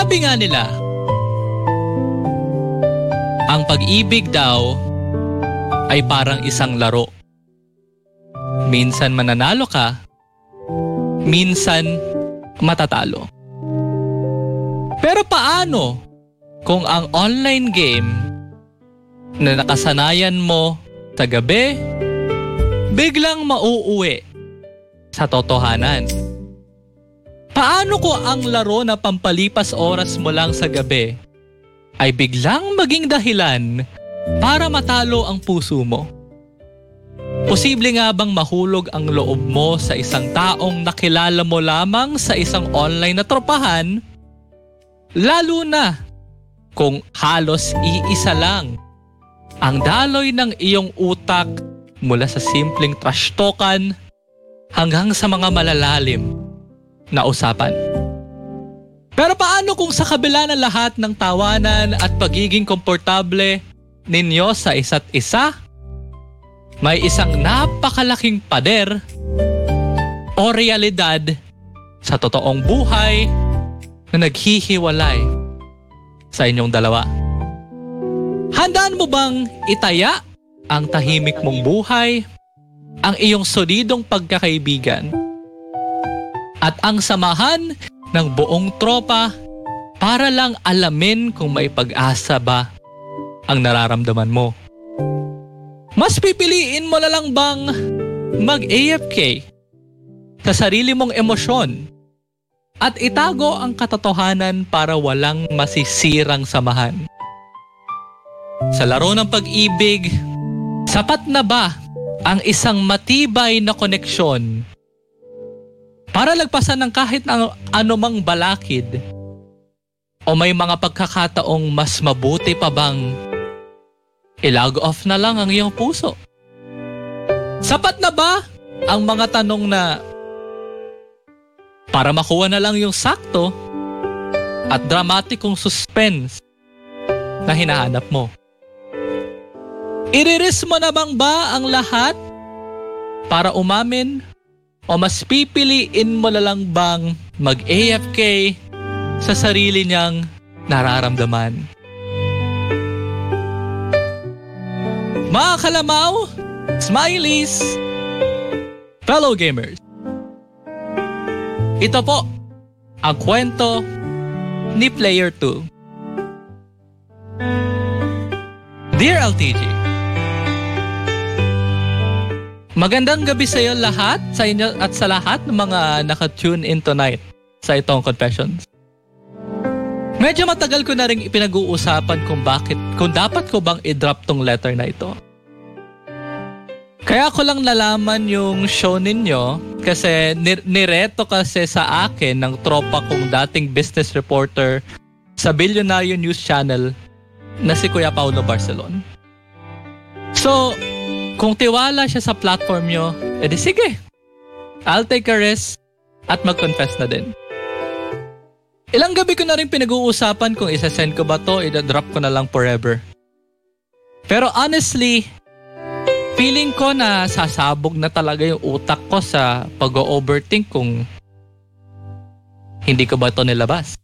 Sabi nga nila, ang pag-ibig daw ay parang isang laro. Minsan mananalo ka, minsan matatalo. Pero paano kung ang online game na nakasanayan mo sa gabi, biglang mauuwi sa totohanan? Paano kung ang laro na pampalipas oras mo lang sa gabi ay biglang maging dahilan para matalo ang puso mo? Posible nga bang mahulog ang loob mo sa isang taong nakilala mo lamang sa isang online na tropahan? Lalo na kung halos iisa lang ang daloy ng iyong utak mula sa simpleng trash talkan hanggang sa mga malalalim na usapan. Pero paano kung sa kabila ng lahat ng tawanan at pagiging komportable ninyo sa isa't isa, may isang napakalaking pader o realidad sa totoong buhay na naghihiwalay sa inyong dalawa? Handaan mo bang itaya ang tahimik mong buhay, ang iyong solidong pagkakaibigan, at ang samahan ng buong tropa para lang alamin kung may pag-asa ba ang nararamdaman mo? Mas pipiliin mo na lang bang mag-AFK sa sarili mong emosyon at itago ang katotohanan para walang masisirang samahan? Sa laro ng pag-ibig, sapat na ba ang isang matibay na koneksyon para lagpasan ng kahit anumang balakid? O may mga pagkakataong mas mabuti pa bang i-log off na lang ang iyong puso? Sapat na ba ang mga tanong na para makuha na lang yung sakto at dramatikong suspense na hinahanap mo? Iriris mo na bang ba ang lahat para umamin? O mas pipiliin mo na lang bang mag-AFK sa sarili niyang nararamdaman? Mga kalamaw, smileys, fellow gamers, ito po ang kwento ni Player 2. Dear LTG, magandang gabi sa iyo lahat, sa inyo at sa lahat ng mga naka-tune in tonight sa itong confessions. Medyo matagal ko na rin ipinag-uusapan kung dapat ko bang i-drop tong letter na ito. Kaya ko lang nalaman yung show ninyo kasi nireto kasi sa akin ng tropa kong dating business reporter sa Billionaire News Channel na si Kuya Paulo Barcelon. So, kung tiwala siya sa platform nyo, edi sige. I'll take a risk at mag-confess na din. Ilang gabi ko na rin pinag-uusapan kung isa-send ko ba to, i-drop ko na lang forever. Pero honestly, feeling ko na sasabog na talaga yung utak ko sa pag-overthink kung hindi ko ba to nilabas.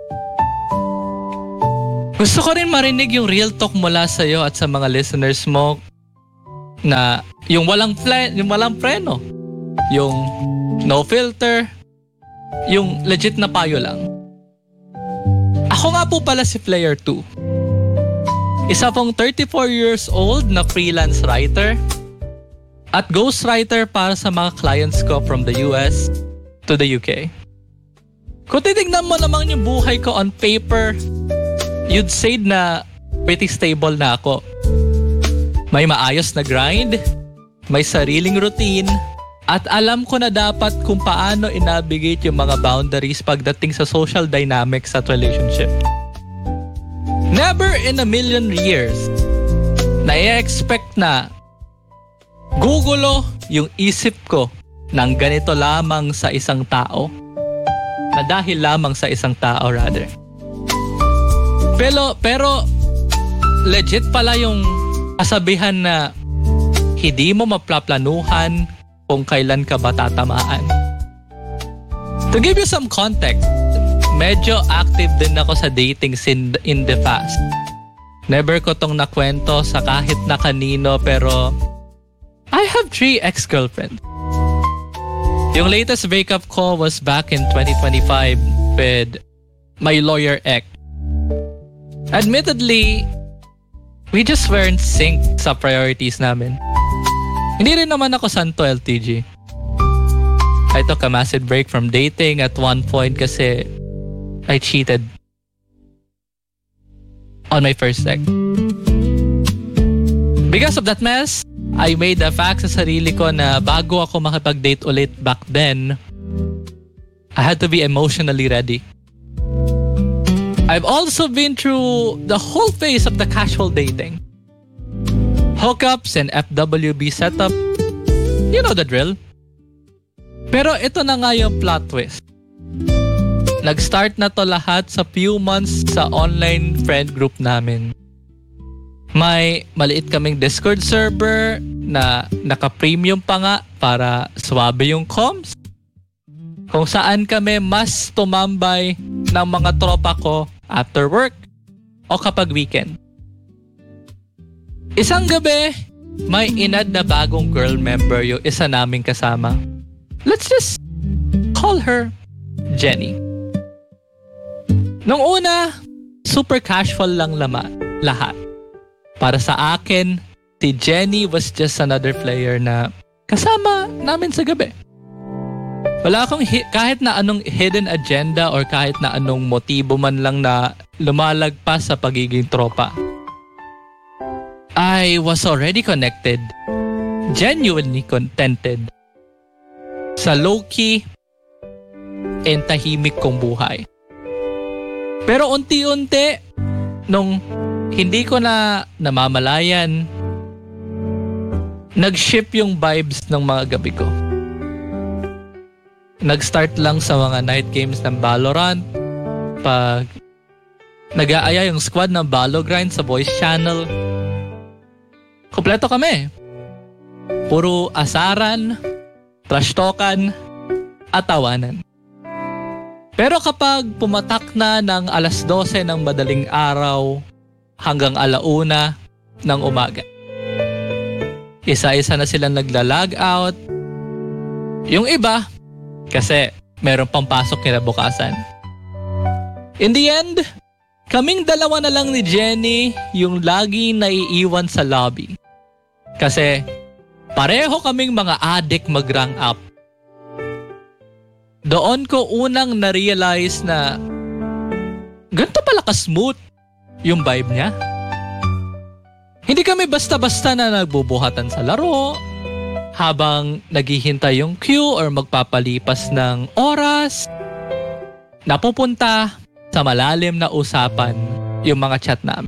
Gusto ko rin marinig yung real talk mula sa iyo at sa mga listeners mo na yung walang preno, yung no filter, yung legit na payo lang. Ako nga po pala si Player 2. Isa pong 34 years old na freelance writer at ghostwriter para sa mga clients ko from the US to the UK. Kung titignan mo naman yung buhay ko on paper, you'd say na pretty stable na ako. May maayos na grind, may sariling routine, at alam ko na dapat kung paano i-navigate yung mga boundaries pagdating sa social dynamics at relationship. Never in a million years na i-expect na gugulo yung isip ko ng ganito lamang sa isang tao. Na dahil lamang sa isang tao rather. Pero legit pala yung kasabihan na hindi mo maplaplanuhan kung kailan ka ba tatamaan. To give you some context, medyo active din ako sa dating scene in the past. Never ko tong nakwento sa kahit na kanino pero I have 3 ex-girlfriends. Yung latest breakup ko was back in 2025 with my lawyer ex. Admittedly, we just weren't synced sa priorities namin. Hindi rin naman ako santo, LTG. I took a massive break from dating at one point kasi I cheated on my first ex. Because of that mess, I made a fact sa sarili ko na bago ako makipag-date ulit back then, I had to be emotionally ready. I've also been through the whole phase of the casual dating. Hookups and FWB setup. You know the drill. Pero ito na nga yung plot twist. Nag-start na to lahat sa few months sa online friend group namin. May maliit kaming Discord server na naka-premium pa nga para swabe yung comms. Kung saan kami mas tumambay ng mga tropa ko after work o kapag weekend. Isang gabi, may inad na bagong girl member yung isa naming kasama. Let's just call her Jenny. Nung una, super casual lang lahat. Para sa akin, si Jenny was just another player na kasama namin sa gabi. Wala akong kahit na anong hidden agenda or kahit na anong motibo man lang na lumalagpas sa pagiging tropa. I was already connected, genuinely contented sa low-key and tahimik kong buhay. Pero unti-unti, nung hindi ko na namamalayan, nag-shift yung vibes ng mga gabi ko. Nag-start lang sa mga night games ng Valorant, pag nag-aaya yung squad ng Valogrind sa voice channel. Kompleto kami. Puro asaran, trash talkan, at tawanan. Pero kapag pumatak na ng 12:00 ng madaling araw hanggang 1:00 ng umaga, isa-isa na silang nagla-log out. Yung iba, kasi meron pang pasok kinabukasan. In the end, kaming dalawa na lang ni Jenny yung lagi naiiwan sa lobby. Kasi pareho kaming mga addict mag-rank up. Doon ko unang na-realize na ganito pala ka-smooth yung vibe niya. Hindi kami basta-basta na nagbubuhatan sa laro habang naghihintay yung queue or magpapalipas ng oras. Napupunta sa malalim na usapan yung mga chat namin.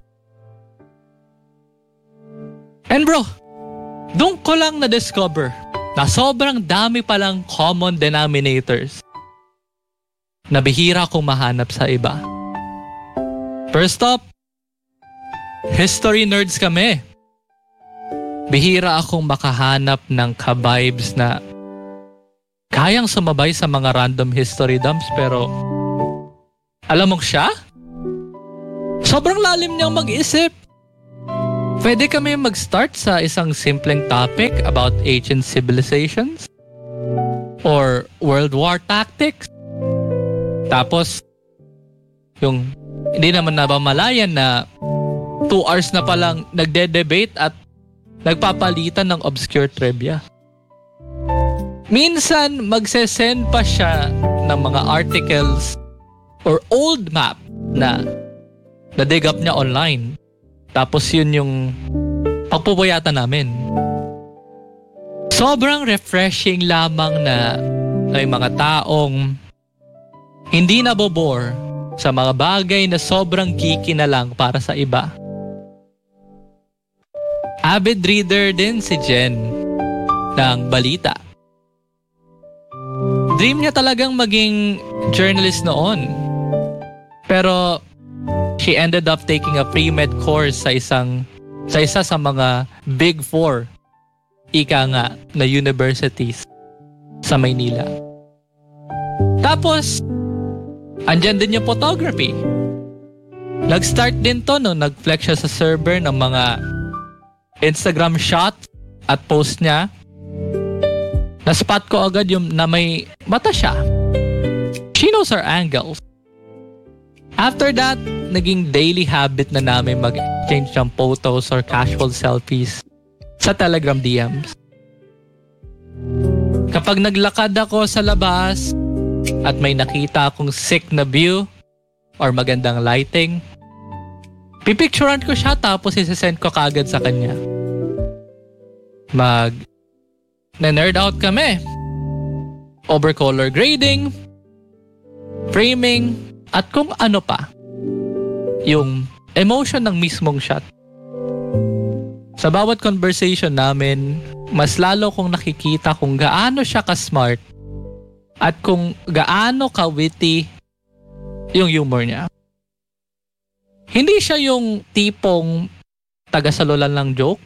And bro, doon ko lang na-discover na sobrang dami palang common denominators na bihira kong mahanap sa iba. First up, history nerds kami. Bihira akong makahanap ng ka-vibes na kayang sumabay sa mga random history dumps pero alam mo siya? Sobrang lalim niyang mag-isip. Pwede kami mag-start sa isang simpleng topic about ancient civilizations or World War tactics. Tapos, yung hindi naman nabamalayan na 2 hours na palang nagde-debate at nagpapalitan ng obscure trivia. Minsan, magsesend pa siya ng mga articles or old map na na-dig up niya online. Tapos yun yung pagpupuyatan namin. Sobrang refreshing lamang na may mga taong hindi nabobore sa mga bagay na sobrang geeky na lang para sa iba. Avid reader din si Jen ng balita. Dream niya talagang maging journalist noon. Pero she ended up taking a pre-med course sa isa sa mga Big 4 ika nga na universities sa Maynila. Tapos, Andyan din yung photography. Nag-start din to no, nag-flex siya sa server ng mga Instagram shot at post niya. Na-spot ko agad yung na may mata siya. She knows her angles. After that, naging daily habit na namin mag-exchange ng photos or casual selfies sa Telegram DMs. Kapag naglakad ako sa labas at may nakita akong sick na view or magandang lighting, pipicturean ko siya tapos isasend ko kaagad sa kanya. Nerd out kami. Over color grading, framing, at kung ano pa. Yung emotion ng mismong shot. Sa bawat conversation namin, mas lalo kong nakikita kung gaano siya ka-smart at kung gaano ka-witty yung humor niya. Hindi siya yung tipong taga-salulan lang joke.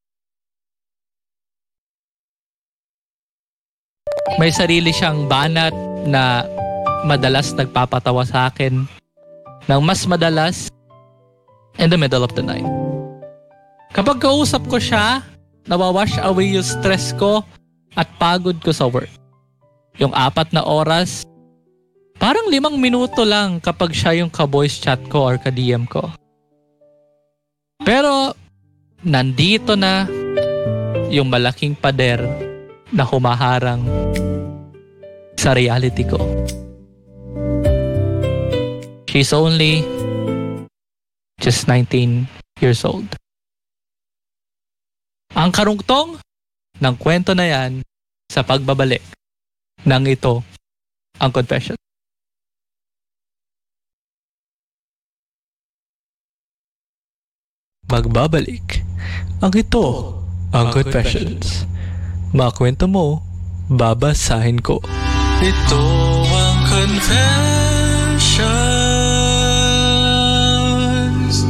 May sarili siyang banat na madalas nagpapatawa sa akin ng mas madalas in the middle of the night. Kapag kausap ko siya, nawawash away yung stress ko at pagod ko sa work. Yung 4 na oras, parang 5 minuto lang kapag siya yung ka-voice chat ko or ka-DM ko. Pero, nandito na yung malaking pader na humaharang sa reality ko. She's only just 19 years old. Ang karungtong ng kwento na yan sa pagbabalik ng Ito Ang Confession. Magbabalik ang Ito Ang Confessions. Mga kwento mo, babasahin ko. Ito ang Confessions.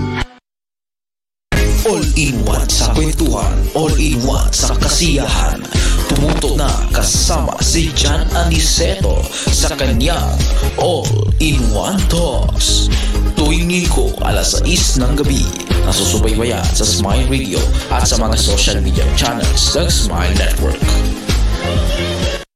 All-in-one sa kwentuhan, all-in-one sa kasiyahan. Tumuto na kasama si Jan Aniceto sa kanyang All-in-One Talks. Tuwing Linggo, 6:00 ng gabi. Nasusubaybayan sa Smile Radio at sa mga social media channels ng Smile Network.